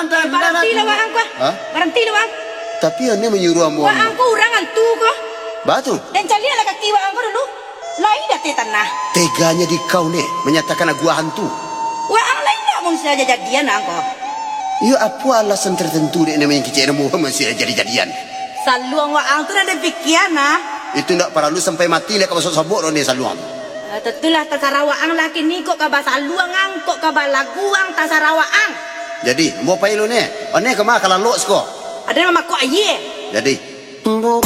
Berhenti lah wang ko. Berhenti lah wang. Tapi ane menyuruh amu. Wang ko urang antu ko. Batu. Dan calian lah kaki wang ko dulu. Lain dah tanah. Teganya di kau nih menyatakan gua hantu. Wang lain tak pun saja jadian angko. Yo apa alasan tertentu dia namanya kicik remu masih jadi-jadian. Saluang wang tu ada pikiran ah. Itu ndak perlu sampai mati lah kau masuk sabuk nih saluang. Tentulah tasarawaang laki ni kok kaba saluang ang kok kaba laguang tasarawaang. Jadi, mau apa lu nih? Ane kemana kalau lo sko? Ada nama kok aye. Jadi,